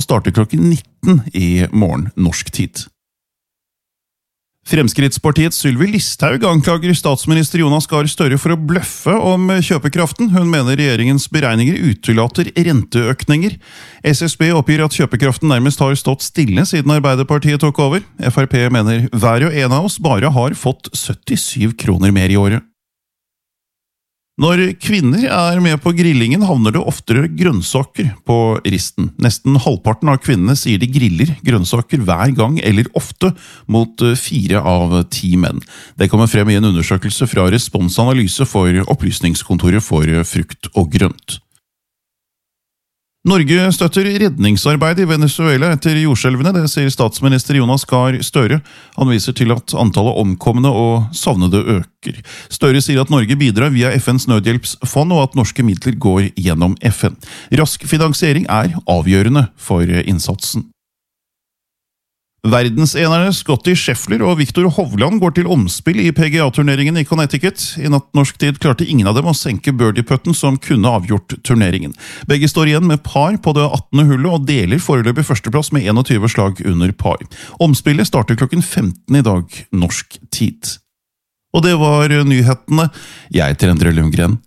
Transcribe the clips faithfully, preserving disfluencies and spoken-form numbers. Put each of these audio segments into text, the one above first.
starter klokken nitten i morgen norsk tid. Fremskrittspartiets Sylvi Listhaug anklager statsminister Jonas Gahr Støre for å bløffe om kjøpekraften. Hun mener regjeringens beregninger utelater renteøkninger. S S B oppgir at kjøpekraften nærmest har stått stille siden Arbeiderpartiet tok over. F R P mener hver og en av oss bare har fått syttisyv kroner mer i året. Når kvinner er med på grillingen havner det oftere grønnsaker på risten. Nesten halvparten av kvinnene sier de griller grønnsaker hver gang eller ofte, mot fire av ti menn. Det kommer frem i en undersøkelse fra Responsanalyse for Opplysningskontoret for frukt og grønt. Norge støtter redningsarbeid i Venezuela etter jordskjelvene, det sier statsminister Jonas Gahr Støre. Han viser til at antallet omkomne og savnede øker. Støre sier at Norge bidrar via F N's nødhjelpsfond og at norske midler går gjennom F N. Rask finansiering er avgjørende for innsatsen. Verdensenerne Scottie Scheffler og Viktor Hovland går til omspill i P G A-turneringen i Connecticut. I natt norsk tid klarte ingen av dem å senke birdie-putten som kunne avgjort turneringen. Begge står igjen med par på det attende hullet og deler foreløpig førsteplass med tjueen slag under par. Omspillet starter klokken femten i dag norsk tid. Og det var nyhetene. Jeg heter Endre Lundgren.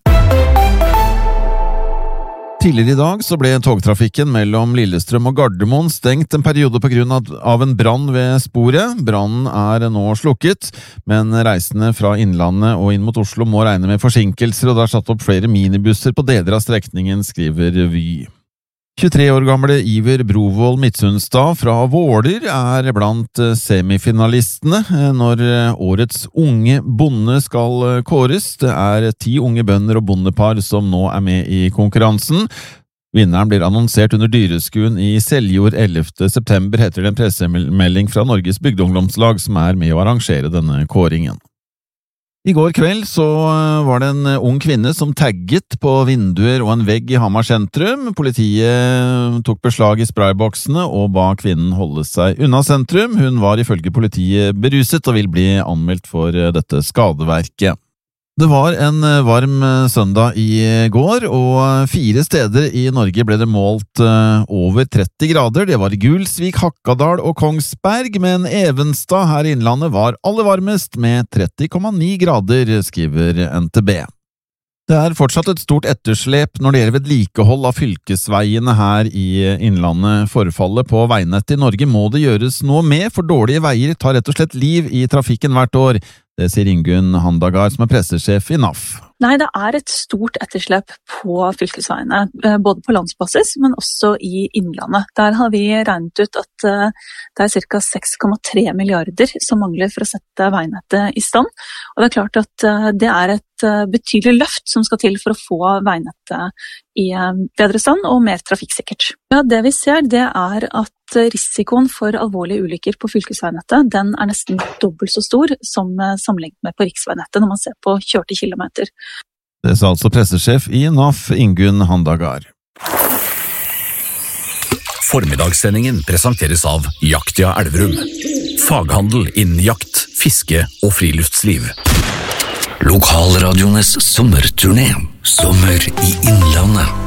Tidligere i dag så ble togtrafikken mellom Lillestrøm og Gardermoen stengt en periode på grunn av en brann ved sporet. Brannen er nå slukket, men reisende fra Innlandet og inn mot Oslo må regne med forsinkelser, og det er satt opp flere minibusser på deler av strekningen, skriver Vy. tjuetre år gamle Iver Brovold Midtsunstad fra Våler er blant semifinalistene når årets unge bonde skal kåres. Det er ti unge bønder og bondepar som nå er med i konkurransen. Vinneren blir annonsert under Dyreskuen i Seljord ellevte september, heter det en pressemelding fra Norges Bygdeungdomslag som er med å arrangere denne kåringen. I går kveld så var det en ung kvinne som tagget på vinduer og en vegg i Hamar sentrum. Politiet tok beslag i sprayboksene og ba kvinnen holde seg unna sentrum. Hun var ifølge politiet beruset og vil bli anmeldt for dette skadeverket. Det var en varm søndag i går, og fire steder i Norge ble det målt over tretti grader. Det var Gulsvik, Hakadal og Kongsberg, men Evenstad her i Innlandet var aller varmest med tretti komma ni grader, skriver N T B. Det er fortsatt et stort etterslep når det gjelder vedlikehold av fylkesveiene her i Innlandet. Forfallet på veinettet i Norge må det gjøres noe med, for dårlige veier tar rett og slett liv i trafikken hvert år. Det sier Ingunn Handagard, som er pressesjef i N A F. Nei, det er et stort etterslep på fylkesveiene, både på landsbasis, men også i Innlandet. Der har vi regnet ut at det er ca. seks komma tre milliarder som mangler for å sette veinettet i stand. Og det er klart at det er et betydelig løft som skal til for å få veinettet i bedre stand og mer trafikksikkert. Ja, det vi ser, det er at risikoen for alvorlige ulykker på fylkesveinettet, den er nesten dobbelt så stor som sammenlignet med på riksveinettet når man ser på kjørte kilometer. Det sa altså pressesjef i N A F, Ingunn Handagard. Formiddagssendingen presenteres av Jaktia Elverum. Faghandel innen jakt, fiske og friluftsliv. Lokalradiones sommerturné. Sommer i Innlandet.